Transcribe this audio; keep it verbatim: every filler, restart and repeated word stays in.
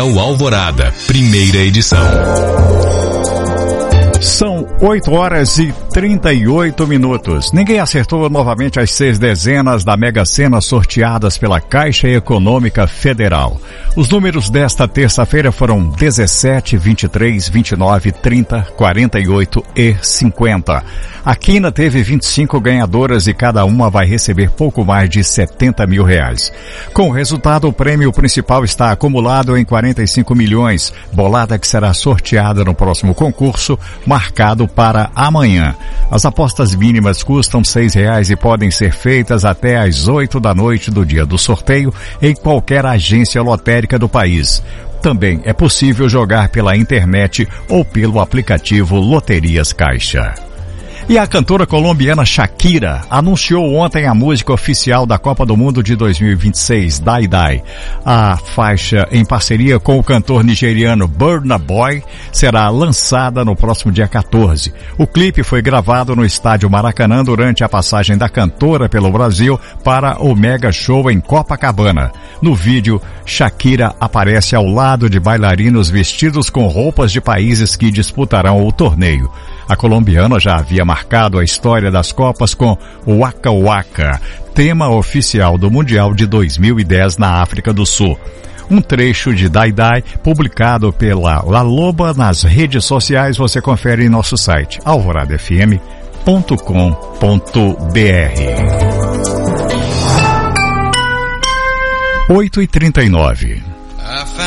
Hotel Alvorada, primeira edição. São oito horas e trinta e oito minutos. Ninguém acertou novamente as seis dezenas da Mega Sena sorteadas pela Caixa Econômica Federal. Os números desta terça-feira foram dezessete, vinte e três, vinte e nove, trinta, quarenta e oito e cinquenta. A Quina teve vinte e cinco ganhadoras e cada uma vai receber pouco mais de setenta mil reais. Com o resultado, o prêmio principal está acumulado em quarenta e cinco milhões, bolada que será sorteada no próximo concurso, marcado para amanhã. As apostas mínimas custam seis reais e podem ser feitas até às oito da noite do dia do sorteio em qualquer agência lotérica do país. Também é possível jogar pela internet ou pelo aplicativo Loterias Caixa. E a cantora colombiana Shakira anunciou ontem a música oficial da Copa do Mundo de dois mil e vinte e seis, Die Die. A faixa, em parceria com o cantor nigeriano Burna Boy, será lançada no próximo dia quatorze. O clipe foi gravado no estádio Maracanã durante a passagem da cantora pelo Brasil para o Mega Show em Copacabana. No vídeo, Shakira aparece ao lado de bailarinos vestidos com roupas de países que disputarão o torneio. A colombiana já havia marcado a história das Copas com Waka Waka, tema oficial do Mundial de dois mil e dez na África do Sul. Um trecho de Die Die, publicado pela La Loba nas redes sociais, você confere em nosso site alvorada f m ponto com ponto b r. oito e trinta e nove.